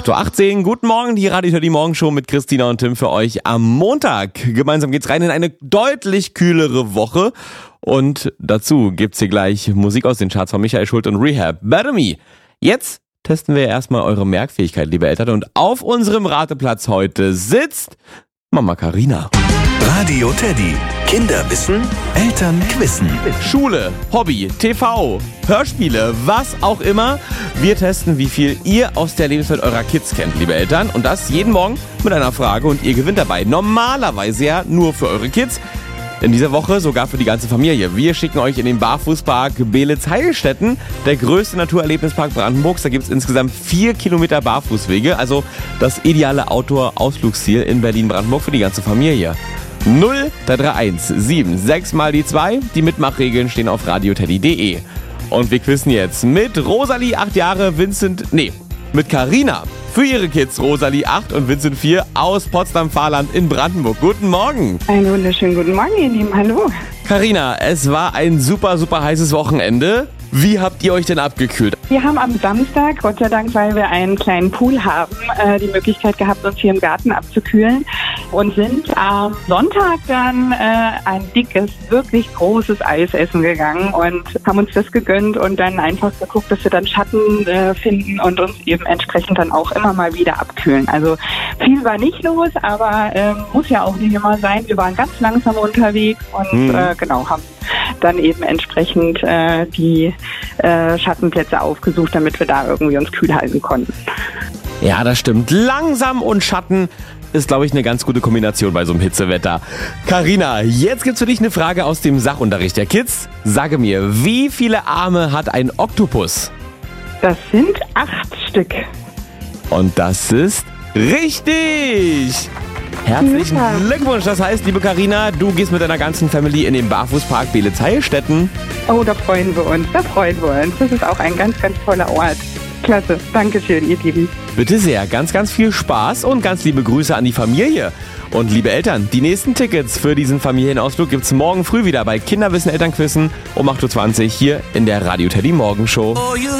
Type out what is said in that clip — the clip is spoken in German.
8:18 Uhr. Guten Morgen, die Radio Teddy Morgenshow mit Christina und Tim für euch am Montag. Gemeinsam geht's rein in eine deutlich kühlere Woche. Und dazu gibt's hier gleich Musik aus den Charts von Michael Schulte und Rehab. Better Me. Jetzt testen wir erstmal eure Merkfähigkeit, liebe Eltern. Und auf unserem Rateplatz heute sitzt Mama Carina. Radio Teddy. Kinder wissen, Eltern quissen. Schule, Hobby, TV, Hörspiele, was auch immer. Wir testen, wie viel ihr aus der Lebenswelt eurer Kids kennt, liebe Eltern. Und das jeden Morgen mit einer Frage und ihr gewinnt dabei. Normalerweise ja nur für eure Kids. In dieser Woche sogar für die ganze Familie. Wir schicken euch in den Barfußpark Beelitz-Heilstätten, der größte Naturerlebnispark Brandenburgs. Da gibt es insgesamt 4 Kilometer Barfußwege, also das ideale Outdoor-Ausflugsziel in Berlin-Brandenburg für die ganze Familie. 0331 76 mal die 2. Die Mitmachregeln stehen auf radioteddy.de. Und wir quizzen jetzt mit Rosalie, 8 Jahre, mit Carina. Für ihre Kids Rosalie 8 und Vincent 4 aus Potsdam-Fahrland in Brandenburg. Guten Morgen. Einen wunderschönen guten Morgen, ihr Lieben. Hallo. Carina, es war ein super, super heißes Wochenende. Wie habt ihr euch denn abgekühlt? Wir haben am Samstag, Gott sei Dank, weil wir einen kleinen Pool haben, die Möglichkeit gehabt, uns hier im Garten abzukühlen und sind am Sonntag dann ein dickes, wirklich großes Eis essen gegangen und haben uns das gegönnt und dann einfach geguckt, dass wir dann Schatten finden und uns eben entsprechend dann auch immer mal wieder abkühlen. Also viel war nicht los, aber muss ja auch nicht immer sein. Wir waren ganz langsam unterwegs und haben dann eben entsprechend die Schattenplätze aufgesucht, damit wir da irgendwie uns kühl halten konnten. Ja, das stimmt. Langsam und Schatten ist, glaube ich, eine ganz gute Kombination bei so einem Hitzewetter. Carina, jetzt gibt's für dich eine Frage aus dem Sachunterricht der Kids. Sage mir, wie viele Arme hat ein Oktopus? Das sind 8 Stück. Und das ist richtig! Herzlichen Glückwunsch. Das heißt, liebe Carina, du gehst mit deiner ganzen Family in den Barfußpark Beelitz-Heilstätten. Oh, da freuen wir uns. Das ist auch ein ganz, ganz toller Ort. Klasse. Dankeschön, ihr Lieben. Bitte sehr. Ganz, ganz viel Spaß und ganz liebe Grüße an die Familie. Und liebe Eltern, die nächsten Tickets für diesen Familienausflug gibt's morgen früh wieder bei Kinderwissen Elternquissen um 8:20 Uhr hier in der Radio Teddy Morgenshow.